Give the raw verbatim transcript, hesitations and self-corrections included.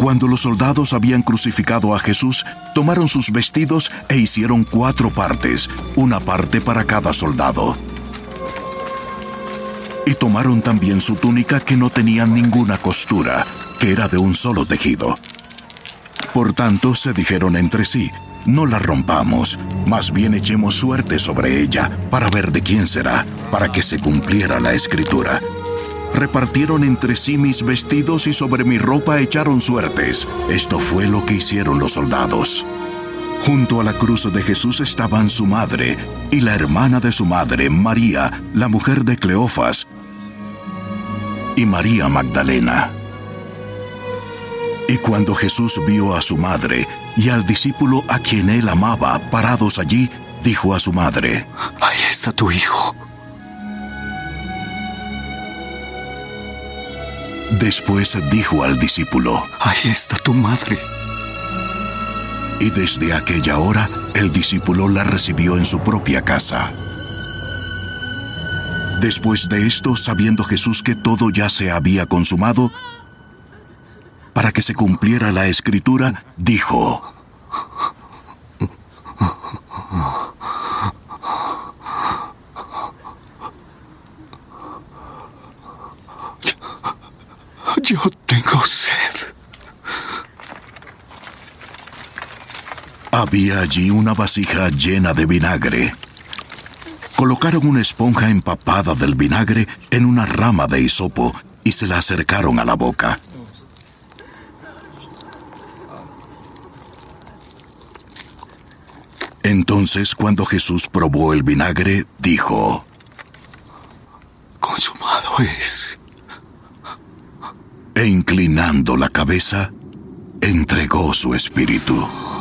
Cuando los soldados habían crucificado a Jesús, tomaron sus vestidos e hicieron cuatro partes, una parte para cada soldado. Y tomaron también su túnica, que no tenía ninguna costura, que era de un solo tejido. Por tanto, se dijeron entre sí: no la rompamos, más bien echemos suerte sobre ella, para ver de quién será, para que se cumpliera la escritura. Repartieron entre sí mis vestidos y sobre mi ropa echaron suertes. Esto fue lo que hicieron los soldados. Junto a la cruz de Jesús estaban su madre y la hermana de su madre, María, la mujer de Cleofas, y María Magdalena. Y cuando Jesús vio a su madre y al discípulo a quien él amaba parados allí, dijo a su madre: ahí está tu hijo. Después dijo al discípulo: ahí está tu madre. Y desde aquella hora, el discípulo la recibió en su propia casa. Después de esto, sabiendo Jesús que todo ya se había consumado, para que se cumpliera la escritura, dijo: Yo tengo sed. Había allí una vasija llena de vinagre. Colocaron una esponja empapada del vinagre en una rama de hisopo y se la acercaron a la boca. Entonces, cuando Jesús probó el vinagre, dijo: consumado es. E inclinando la cabeza, entregó su espíritu.